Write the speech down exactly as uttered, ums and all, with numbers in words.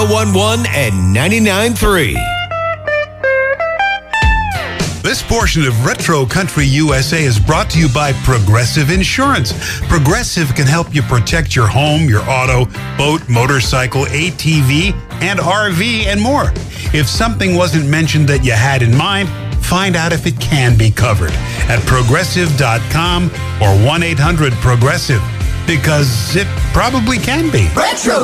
one one and ninety-nine point three. This portion of Retro Country U S A is brought to you by Progressive Insurance. Progressive can help you protect your home, your auto, boat, motorcycle, A T V, and R V, and more. If something wasn't mentioned that you had in mind, find out if it can be covered at progressive dot com or one eight hundred progressive, because it probably can be. Retro